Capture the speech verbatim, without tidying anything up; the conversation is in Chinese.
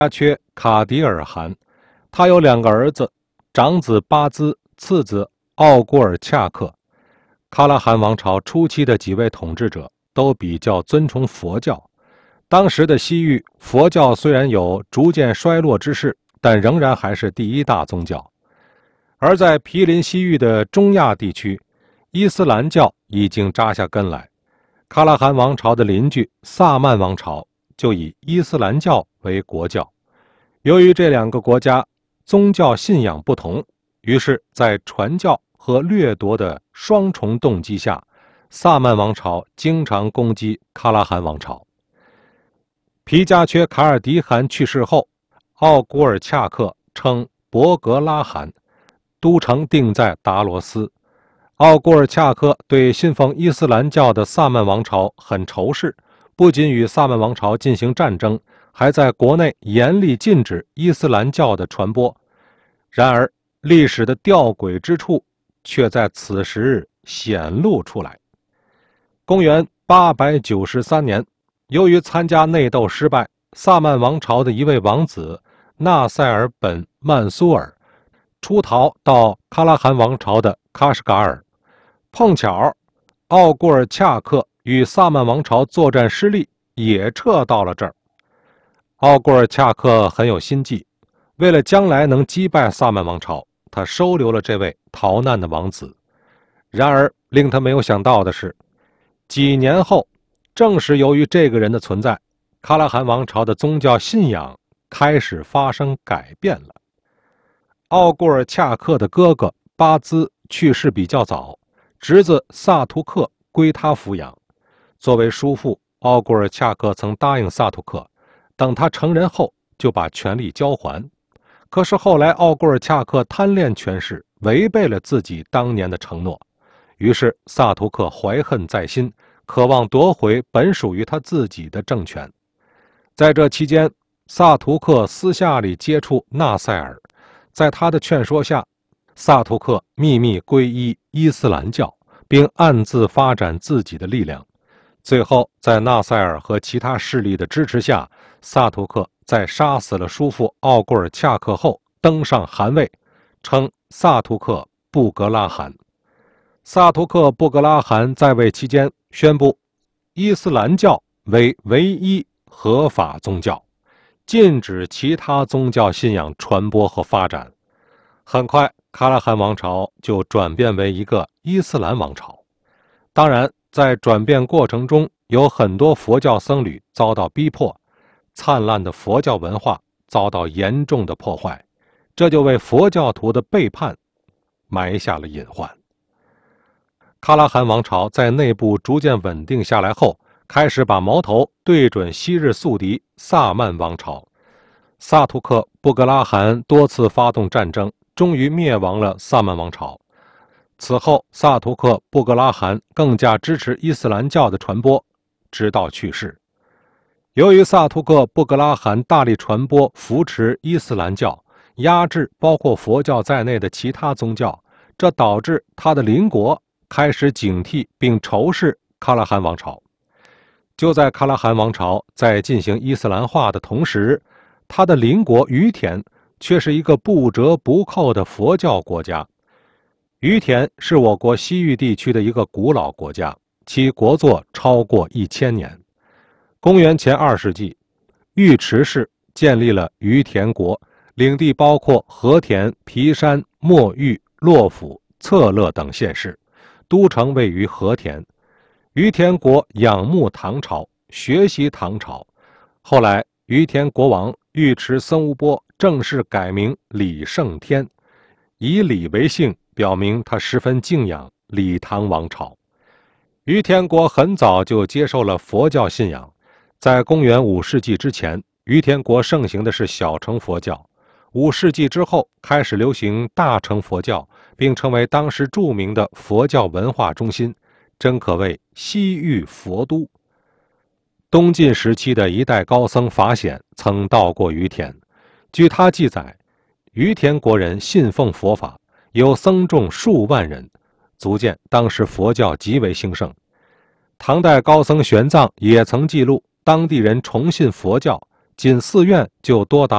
加缺卡迪尔汗，他有两个儿子，长子巴兹，次子奥古尔恰克。喀拉汗王朝初期的几位统治者都比较尊崇佛教。当时的西域，佛教虽然有逐渐衰落之势，但仍然还是第一大宗教。而在毗邻西域的中亚地区，伊斯兰教已经扎下根来。喀拉汗王朝的邻居萨曼王朝就以伊斯兰教为国教。由于这两个国家宗教信仰不同，于是在传教和掠夺的双重动机下，萨曼王朝经常攻击喀拉汗王朝。皮加缺卡尔迪汗去世后，奥古尔恰克称博格拉汗，都城定在达罗斯。奥古尔恰克对信奉伊斯兰教的萨曼王朝很仇视，不仅与萨曼王朝进行战争，还在国内严厉禁止伊斯兰教的传播。然而，历史的吊诡之处却在此时日显露出来。公元八百九十三年，由于参加内斗失败，萨曼王朝的一位王子纳赛尔本曼苏尔出逃到喀拉汗王朝的喀什噶尔。碰巧，奥古尔恰克与萨曼王朝作战失利，也撤到了这儿。奥古尔恰克很有心计，为了将来能击败萨曼王朝，他收留了这位逃难的王子。然而，令他没有想到的是，几年后，正是由于这个人的存在，喀拉汗王朝的宗教信仰开始发生改变了。奥古尔恰克的哥哥巴兹去世比较早，侄子萨图克归他抚养。作为叔父，奥古尔恰克曾答应萨图克，等他成人后就把权力交还。可是后来奥古尔恰克贪恋权势，违背了自己当年的承诺，于是萨图克怀恨在心，渴望夺回本属于他自己的政权。在这期间，萨图克私下里接触纳赛尔，在他的劝说下，萨图克秘密皈依伊斯兰教，并暗自发展自己的力量。最后，在纳赛尔和其他势力的支持下，萨图克在杀死了叔父奥古尔恰克后登上汗位，称萨图克布格拉汗。萨图克布格拉汗在位期间宣布伊斯兰教为唯一合法宗教，禁止其他宗教信仰传播和发展。很快，喀拉汗王朝就转变为一个伊斯兰王朝。当然，在转变过程中，有很多佛教僧侣遭到逼迫，灿烂的佛教文化遭到严重的破坏，这就为佛教徒的背叛埋下了隐患。喀拉汗王朝在内部逐渐稳定下来后，开始把矛头对准昔日宿敌萨曼王朝。萨图克布格拉汗多次发动战争，终于灭亡了萨曼王朝。此后，萨图克布格拉汗更加支持伊斯兰教的传播，直到去世。由于萨图克布格拉汗大力传播扶持伊斯兰教，压制包括佛教在内的其他宗教，这导致他的邻国开始警惕并仇视喀拉汗王朝。就在喀拉汗王朝在进行伊斯兰化的同时，他的邻国于田却是一个不折不扣的佛教国家。于田是我国西域地区的一个古老国家，其国祚超过一千年。公元前二世纪，尉迟氏建立了于田国，领地包括和田、皮山、墨玉、洛府、策勒等县市，都城位于和田。于田国仰慕唐朝，学习唐朝。后来，于田国王尉迟僧乌波正式改名李胜天，以李为姓，表明他十分敬仰李唐王朝。于田国很早就接受了佛教信仰，在公元五世纪之前，于田国盛行的是小乘佛教。五世纪之后开始流行大乘佛教，并成为当时著名的佛教文化中心，真可谓西域佛都。东晋时期的一代高僧法显曾到过于田，据他记载，于田国人信奉佛法，有僧众数万人，足见当时佛教极为兴盛。唐代高僧玄奘也曾记录当地人崇信佛教， 仅寺院就多达